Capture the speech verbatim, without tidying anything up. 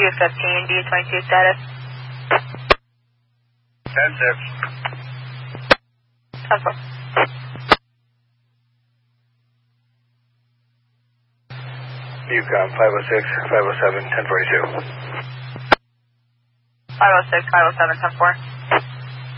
two fifteen, D twenty-two status. ten six. ten four. Yukon five oh six, five oh seven, ten forty-two. five oh six, five oh seven, ten four.